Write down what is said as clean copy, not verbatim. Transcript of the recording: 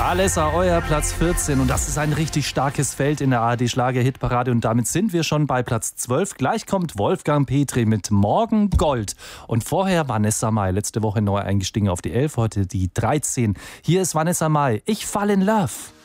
Alessa, euer Platz 14 und das ist ein richtig starkes Feld in der ARD-Schlager-Hitparade und damit sind wir schon bei Platz 12. Gleich kommt Wolfgang Petri mit Morgen Gold und vorher Vanessa Mai, letzte Woche neu eingestiegen auf die 11, heute die 13. Hier ist Vanessa Mai, ich fall in Love.